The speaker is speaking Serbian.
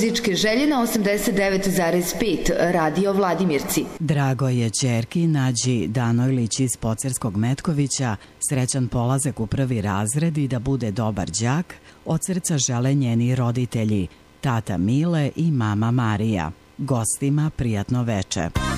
muzičke želje na 89,5 Radio Vladimirci. Drago je ćerki Nađi Danojlić iz Pocerskog Metkovića srećan polazak u prvi razred i da bude dobar đak, od srca žele njeni roditelji, tata Mile i mama Marija. Gostima prijatno veče.